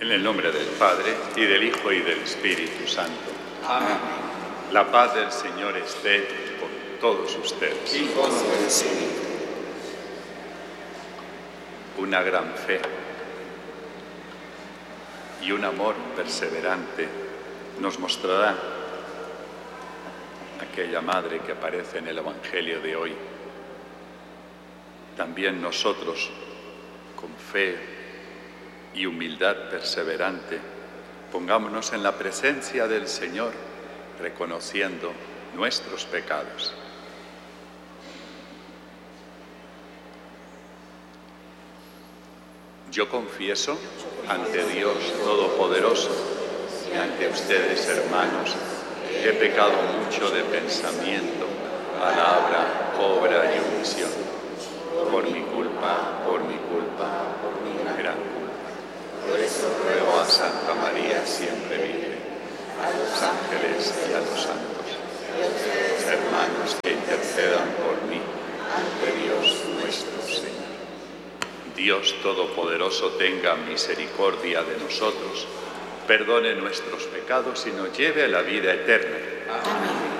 En el nombre del Padre, y del Hijo, y del Espíritu Santo. Amén. La paz del Señor esté con todos ustedes. Y con tu espíritu. Una gran fe y un amor perseverante nos mostrará aquella madre que aparece en el Evangelio de hoy. También nosotros, con fe y humildad perseverante, pongámonos en la presencia del Señor, reconociendo nuestros pecados. Yo confieso ante Dios Todopoderoso y ante ustedes, hermanos, que he pecado mucho de pensamiento, palabra, obra y omisión, por mi culpa, gran culpa. Por eso ruego a Santa María, siempre Virgen, a los ángeles y a los santos, hermanos, que intercedan por mí ante Dios nuestro Señor. Dios Todopoderoso tenga misericordia de nosotros, perdone nuestros pecados y nos lleve a la vida eterna. Amén.